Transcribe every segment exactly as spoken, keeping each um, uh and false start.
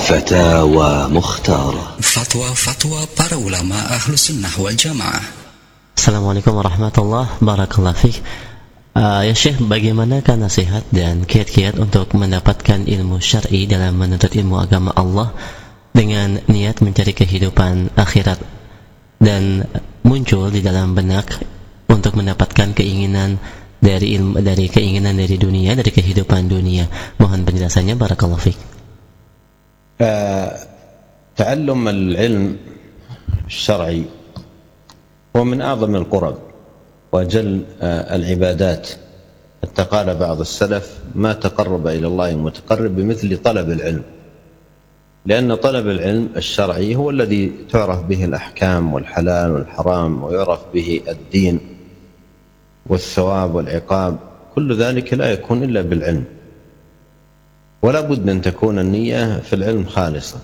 فتاوى مختارة. Fatwa-fatwa para ulama Ahlus Sunnah wal Jamaah. Assalamualaikum warahmatullahi wabarakatuh. Uh, ya Syekh, bagaimanakah nasihat dan kiat-kiat untuk mendapatkan ilmu syar'i dalam menuntut ilmu agama Allah dengan niat mencari kehidupan akhirat dan muncul di dalam benak untuk mendapatkan keinginan dari ilmu, dari keinginan dari dunia, dari kehidupan dunia? Mohon penjelasannya, barakallahu fiik. تعلم العلم الشرعي هو من أعظم القرب وأجل العبادات. حتى قال بعض السلف: ما تقرب إلى الله متقرب بمثل طلب العلم، لأن طلب العلم الشرعي هو الذي تعرف به الأحكام والحلال والحرام، ويعرف به الدين والثواب والعقاب. كل ذلك لا يكون إلا بالعلم، ولا بد أن تكون النية في العلم خالصة،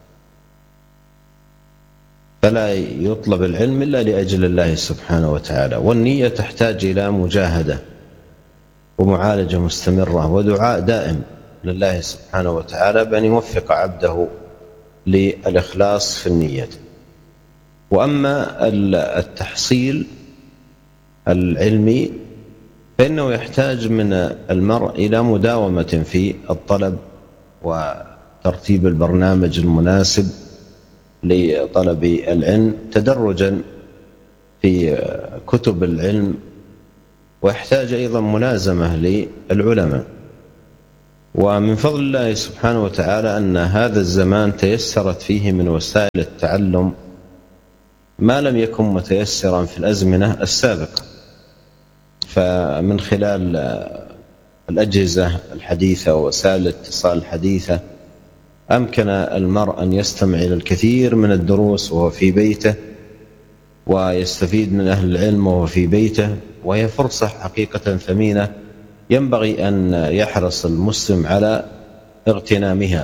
فلا يطلب العلم إلا لأجل الله سبحانه وتعالى. والنية تحتاج إلى مجاهدة ومعالجة مستمرة ودعاء دائم لله سبحانه وتعالى بأن يوفق عبده للإخلاص في النية. وأما التحصيل العلمي فإنه يحتاج من المرء إلى مداومة في الطلب وترتيب البرنامج المناسب لطلب العلم، تدرجا في كتب العلم، ويحتاج أيضا ملازمة للعلماء. ومن فضل الله سبحانه وتعالى أن هذا الزمان تيسرت فيه من وسائل التعلم ما لم يكن متيسرا في الأزمنة السابقة، فمن خلال الأجهزة الحديثة ووسائل الاتصال الحديثة أمكن المرء أن يستمع إلى الكثير من الدروس وهو في بيته، ويستفيد من أهل العلم وهو في بيته، وهي فرصة حقيقة ثمينة ينبغي أن يحرص المسلم على اغتنامها،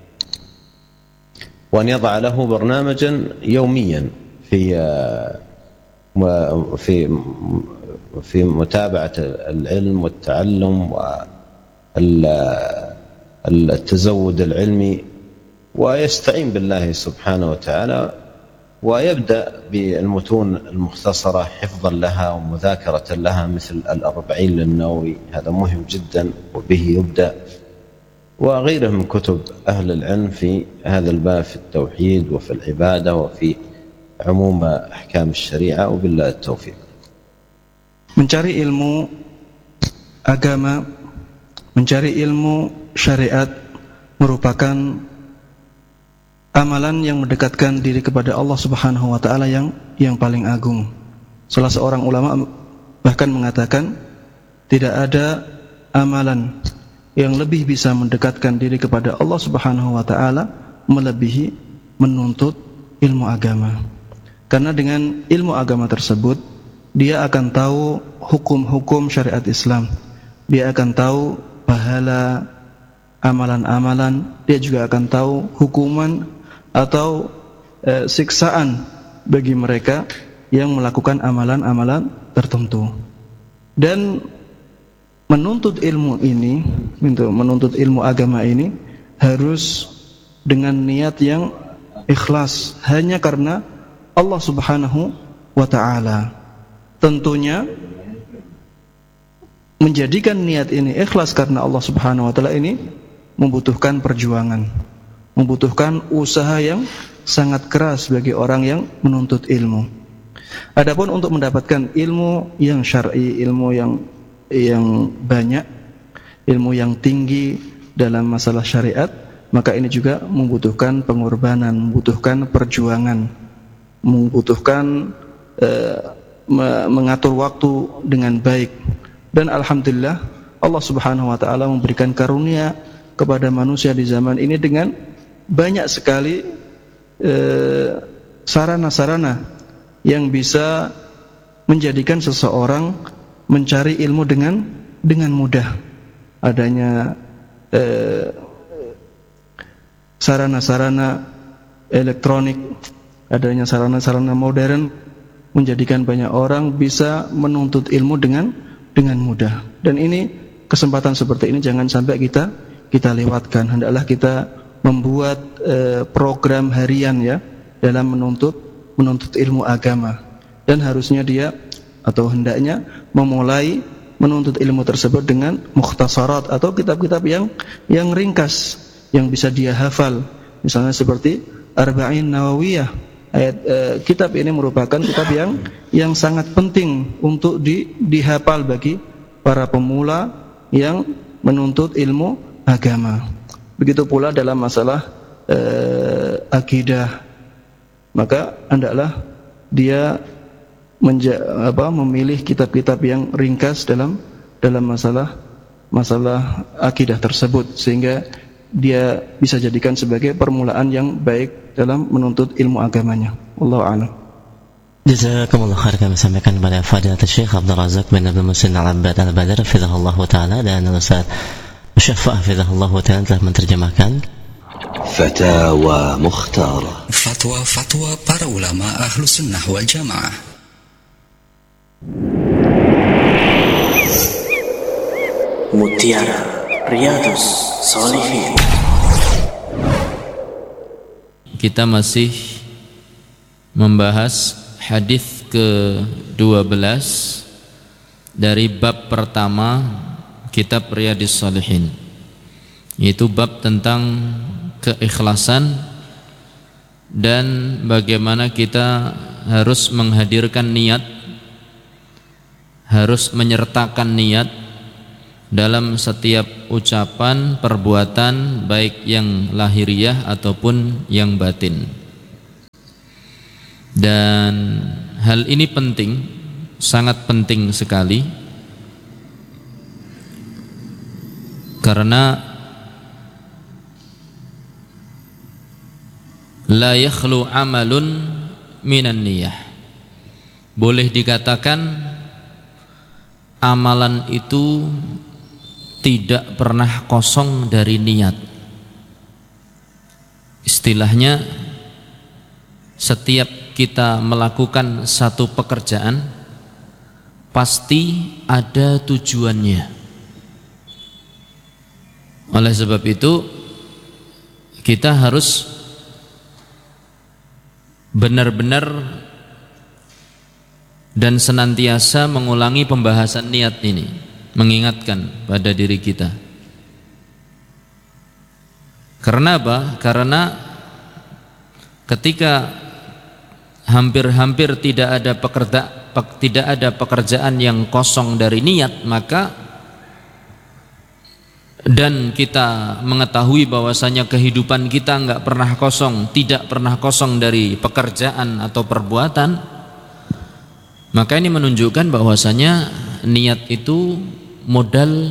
وأن يضع له برنامجا يوميا في في في متابعة العلم والتعلم والتزود العلمي، ويستعين بالله سبحانه وتعالى، ويبدأ بالمتون المختصرة حفظا لها ومذاكرة لها مثل الأربعين للنووي، هذا مهم جدا وبه يبدأ، وغيره من كتب أهل العلم في هذا الباب في التوحيد وفي العبادة وفي عموم أحكام الشريعة، وبالله التوفيق. Mencari ilmu agama, mencari ilmu syariat merupakan amalan yang mendekatkan diri kepada Allah Subhanahu wa taala yang yang paling agung. Salah seorang ulama bahkan mengatakan tidak ada amalan yang lebih bisa mendekatkan diri kepada Allah Subhanahu wa taala melebihi menuntut ilmu agama. Karena dengan ilmu agama tersebut dia akan tahu hukum-hukum syariat Islam, dia akan tahu pahala amalan-amalan, dia juga akan tahu hukuman atau e, siksaan bagi mereka yang melakukan amalan-amalan tertentu. Dan menuntut ilmu ini, menuntut ilmu agama ini harus dengan niat yang ikhlas, hanya karena Allah Subhanahu wa ta'ala. Tentunya menjadikan niat ini ikhlas karena Allah Subhanahu wa ta'ala ini membutuhkan perjuangan, membutuhkan usaha yang sangat keras bagi orang yang menuntut ilmu. Adapun untuk mendapatkan ilmu yang syar'i, ilmu yang yang banyak, ilmu yang tinggi dalam masalah syariat, maka ini juga membutuhkan pengorbanan, membutuhkan perjuangan, membutuhkan uh, mengatur waktu dengan baik. Dan alhamdulillah Allah Subhanahu wa taala memberikan karunia kepada manusia di zaman ini dengan banyak sekali eh, sarana-sarana yang bisa menjadikan seseorang mencari ilmu dengan dengan mudah. Adanya eh, sarana-sarana elektronik, adanya sarana-sarana modern menjadikan banyak orang bisa menuntut ilmu dengan dengan mudah. Dan ini kesempatan seperti ini jangan sampai kita kita lewatkan. Hendaklah kita membuat uh, program harian ya dalam menuntut menuntut ilmu agama, dan harusnya dia atau hendaknya memulai menuntut ilmu tersebut dengan mukhtasarat atau kitab-kitab yang yang ringkas yang bisa dia hafal, misalnya seperti Arba'in Nawawiyah. Ayat uh, kitab ini merupakan kitab yang yang sangat penting untuk di, dihafal bagi para pemula yang menuntut ilmu agama. Begitu pula dalam masalah uh, akidah, maka hendaklah dia menja, apa, memilih kitab-kitab yang ringkas dalam dalam masalah masalah akidah tersebut, sehingga dia bisa jadikan sebagai permulaan yang baik dalam menuntut ilmu agamanya. Wallahu a'lam. Jazakumullah khair, kami sampaikan kepada Fadilatul Syekh Abdul Razak bin Abdul Muhsin Al-Abbad Al-Badr hafizahullah taala, dan Ustaz Syaffa hafizahullah taala telah menerjemahkan Fatawa Mukhtarah, fatwa-fatwa para ulama Ahlus Sunnah wal Jamaah. Mutiara Riyadhus Shalihin. Kita masih membahas hadis ke dua belas dari bab pertama kitab Riyadhus Shalihin, yaitu bab tentang keikhlasan dan bagaimana kita harus menghadirkan niat, harus menyertakan niat dalam setiap ucapan, perbuatan, baik yang lahiriah ataupun yang batin. Dan hal ini penting, sangat penting sekali, karena la yakhlu amalun minan niyah. Boleh dikatakan amalan itu tidak pernah kosong dari niat. Istilahnya, setiap kita melakukan satu pekerjaan pasti ada tujuannya. Oleh sebab itu kita harus benar-benar dan senantiasa mengulangi pembahasan niat ini, mengingatkan pada diri kita. Karena apa? Karena ketika hampir-hampir tidak ada pekerja, tidak ada pekerjaan yang kosong dari niat, maka dan kita mengetahui bahwasanya kehidupan kita enggak pernah kosong, tidak pernah kosong dari pekerjaan atau perbuatan, maka ini menunjukkan bahwasanya niat itu modal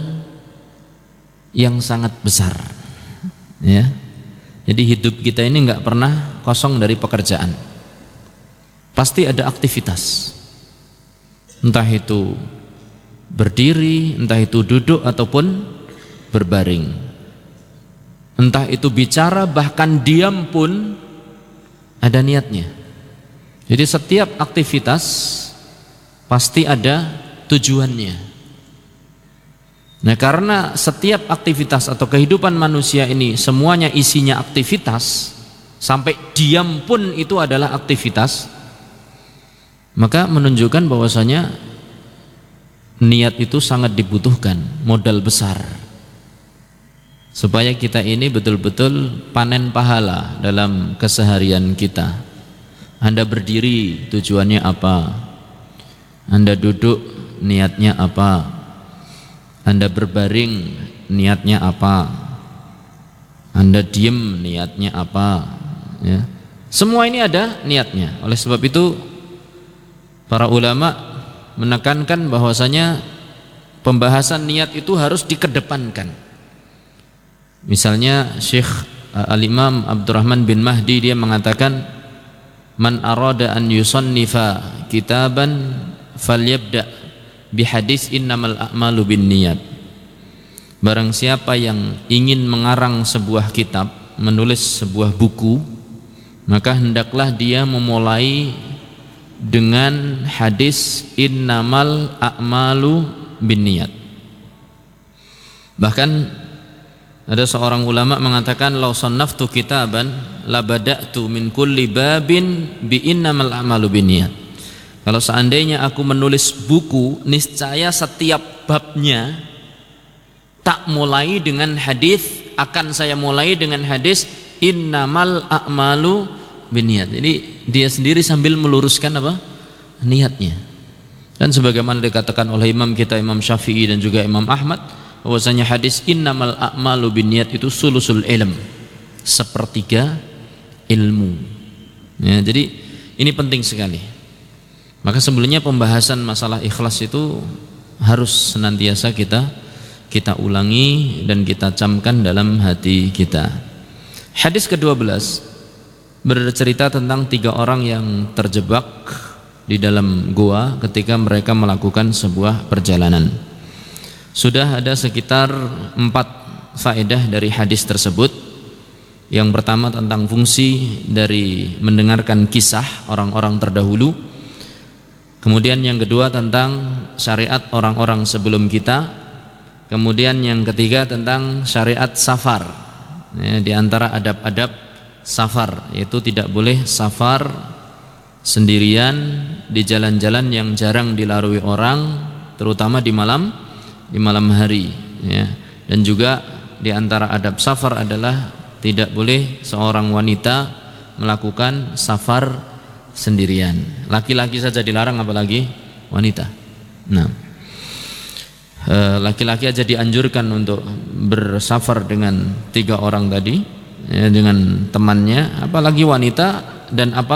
yang sangat besar, ya. Jadi hidup kita ini enggak pernah kosong dari pekerjaan, pasti ada aktivitas, entah itu berdiri, entah itu duduk ataupun berbaring, entah itu bicara, bahkan diam pun ada niatnya. Jadi setiap aktivitas pasti ada tujuannya. Nah, karena setiap aktivitas atau kehidupan manusia ini semuanya isinya aktivitas, sampai diam pun itu adalah aktivitas, maka menunjukkan bahwasanya niat itu sangat dibutuhkan, modal besar, supaya kita ini betul-betul panen pahala dalam keseharian kita. Anda berdiri tujuannya apa? Anda duduk niatnya apa? Anda berbaring niatnya apa? Anda diem niatnya apa? Ya. Semua ini ada niatnya. Oleh sebab itu para ulama menekankan bahwasanya pembahasan niat itu harus dikedepankan. Misalnya Syekh Al-Imam Abdurrahman bin Mahdi, dia mengatakan, man arada an yusannifa kitaban falyabda bihadis innamal a'malu bin niyat. Barang siapa yang ingin mengarang sebuah kitab, menulis sebuah buku, maka hendaklah dia memulai dengan hadis innamal a'malu bin niyat. Bahkan Ada seorang ulama mengatakan, "Lau sannaftu kitaban la bada'tu min kulli babin bi innamal a'malu binniyat." Kalau seandainya aku menulis buku, niscaya setiap babnya tak mulai dengan hadis, akan saya mulai dengan hadis innamal a'malu binniyat. Jadi dia sendiri sambil meluruskan apa? Niatnya. Dan sebagaimana dikatakan oleh imam kita Imam Syafi'i dan juga Imam Ahmad, bahwasanya hadis innamal a'malu binniyat itu sulusul ilm, sepertiga ilmu. Ya, jadi ini penting sekali. Maka sebelumnya pembahasan masalah ikhlas itu harus senantiasa kita kita ulangi dan kita camkan dalam hati kita. Hadis kedua belas bercerita tentang tiga orang yang terjebak di dalam gua ketika mereka melakukan sebuah perjalanan. Sudah ada sekitar empat faedah dari hadis tersebut. Yang pertama tentang fungsi dari mendengarkan kisah orang-orang terdahulu. Kemudian yang kedua tentang syariat orang-orang sebelum kita. Kemudian yang ketiga tentang syariat safar. Ya, di antara adab-adab safar, yaitu tidak boleh safar sendirian di jalan-jalan yang jarang dilalui orang, terutama di malam di malam hari, ya. Dan juga di antara adab safar adalah tidak boleh seorang wanita melakukan safar sendirian. Laki-laki saja dilarang, apalagi wanita. Nah, laki-laki aja dianjurkan untuk bersafar dengan tiga orang tadi, ya, dengan temannya, apalagi wanita, dan apalagi